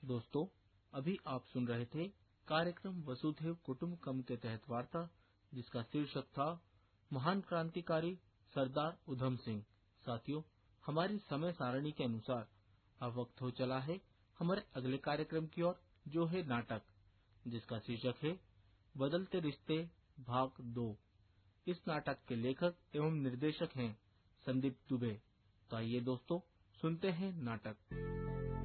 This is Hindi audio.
दोस्तों, अभी आप सुन रहे थे कार्यक्रम वसुधैव कुटुंबकम के तहत वार्ता, जिसका शीर्षक था महान क्रांतिकारी सरदार उधम सिंह। साथियों, हमारी समय सारणी के अनुसार अब वक्त हो चला है हमारे अगले कार्यक्रम की ओर, जो है नाटक, जिसका शीर्षक है बदलते रिश्ते भाग 2। इस नाटक के लेखक एवं निर्देशक हैं संदीप दुबे। तो आइए दोस्तों, सुनते हैं नाटक।